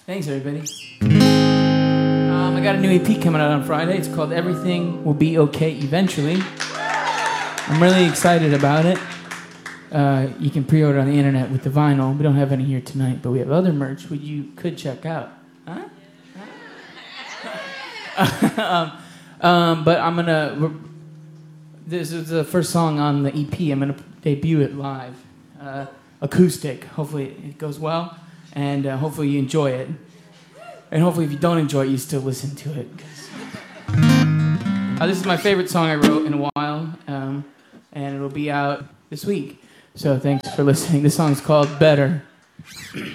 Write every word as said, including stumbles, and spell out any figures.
Thanks, everybody. Um, I got a new E P coming out on Friday. It's called Everything Will Be Okay Eventually. I'm really excited about it. Uh, you can pre-order on the internet with the vinyl. We don't have any here tonight, but we have other merch which you could check out. Huh? um, um, but I'm gonna. This is the first song on the E P. I'm gonna debut it live, uh, acoustic. Hopefully it goes well, and uh, hopefully you enjoy it. And hopefully if you don't enjoy it, you still listen to it. Uh, this is my favorite song I wrote in a while, um, and it'll be out this week. So thanks for listening. This song's called Better.